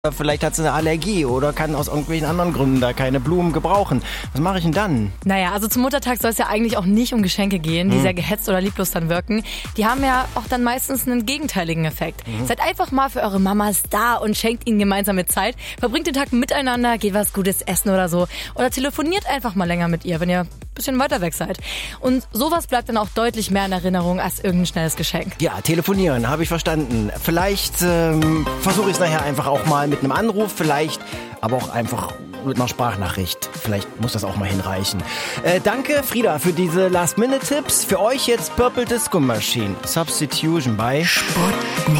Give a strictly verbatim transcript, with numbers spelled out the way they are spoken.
Vielleicht hat sie eine Allergie oder kann aus irgendwelchen anderen Gründen da keine Blumen gebrauchen. Was mache ich denn dann? Naja, also zum Muttertag soll es ja eigentlich auch nicht um Geschenke gehen, die hm. sehr gehetzt oder lieblos dann wirken. Die haben ja auch dann meistens einen gegenteiligen Effekt. Mhm. Seid einfach mal für eure Mamas da und schenkt ihnen gemeinsame Zeit. Verbringt den Tag miteinander, geht was Gutes essen oder so. Oder telefoniert einfach mal länger mit ihr, wenn ihr ein bisschen weiter weg seid. Und sowas bleibt dann auch deutlich mehr in Erinnerung als irgendein schnelles Geschenk. Ja, telefonieren, habe ich verstanden. Vielleicht ähm, versuche ich es nachher einfach auch mal mit einem Anruf, vielleicht aber auch einfach mit einer Sprachnachricht. Vielleicht muss das auch mal hinreichen. Äh, danke, Frieda, für diese Last-Minute-Tipps. Für euch jetzt Purple Disco Machine. Substitution bei Sputnik.